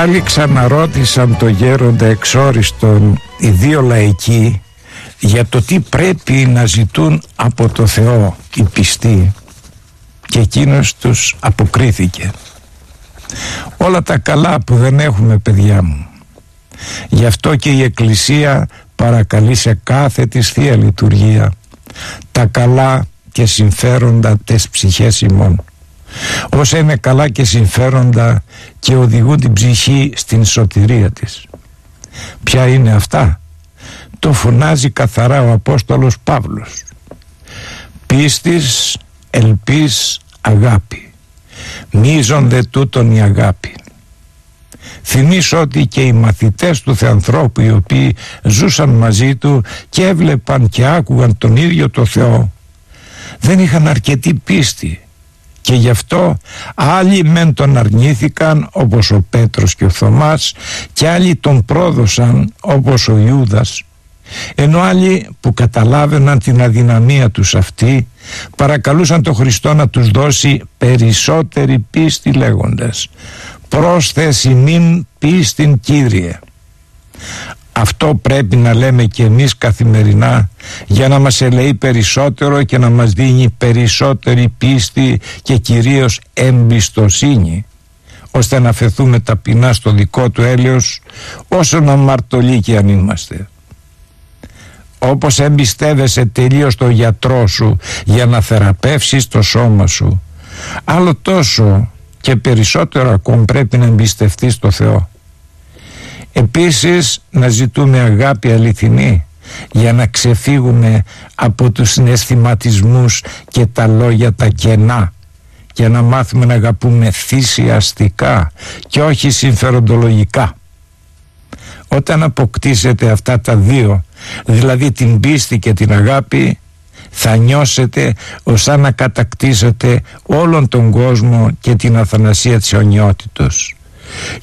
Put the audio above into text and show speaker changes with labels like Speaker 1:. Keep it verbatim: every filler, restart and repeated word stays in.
Speaker 1: Πάλι ξαναρώτησαν το γέροντα εξόριστον οι δύο λαϊκοί για το τι πρέπει να ζητούν από το Θεό οι πιστοί, και εκείνος τους αποκρίθηκε: όλα τα καλά που δεν έχουμε, παιδιά μου. Γι' αυτό και η Εκκλησία παρακαλεί σε κάθε της Θεία Λειτουργία τα καλά και συμφέροντα τες ψυχές ημών, όσα είναι καλά και συμφέροντα και οδηγούν την ψυχή στην σωτηρία της. Ποια είναι αυτά? Το φωνάζει καθαρά ο Απόστολος Παύλος: πίστης, ελπίς, αγάπη. Μείζον δε τούτον η αγάπη. Θυμίσω ότι και οι μαθητές του Θεανθρώπου, οι οποίοι ζούσαν μαζί του και έβλεπαν και άκουγαν τον ίδιο το Θεό, δεν είχαν αρκετή πίστη, και γι' αυτό άλλοι μεν τον αρνήθηκαν, όπως ο Πέτρος και ο Θωμάς, και άλλοι τον πρόδωσαν, όπως ο Ιούδας, ενώ άλλοι που καταλάβαιναν την αδυναμία τους αυτή παρακαλούσαν τον Χριστό να τους δώσει περισσότερη πίστη, λέγοντας: πρόσθεση μην πίστην, Κύριε. Αυτό πρέπει να λέμε και εμείς καθημερινά, για να μας ελεεί περισσότερο και να μας δίνει περισσότερη πίστη και κυρίως εμπιστοσύνη, ώστε να φεθούμε ταπεινά στο δικό του έλεος, όσο να αμαρτωλοί και αν είμαστε. Όπως εμπιστεύεσαι τελείως τον γιατρό σου για να θεραπεύσεις το σώμα σου, άλλο τόσο και περισσότερο ακόμη πρέπει να εμπιστευτείς το Θεό. Επίσης, να ζητούμε αγάπη αληθινή, για να ξεφύγουμε από τους συναισθηματισμούς και τα λόγια τα κενά, και να μάθουμε να αγαπούμε θυσιαστικά και όχι συμφεροντολογικά. Όταν αποκτήσετε αυτά τα δύο, δηλαδή την πίστη και την αγάπη, θα νιώσετε ως αν να κατακτήσετε όλον τον κόσμο και την αθανασία της αιωνιότητος.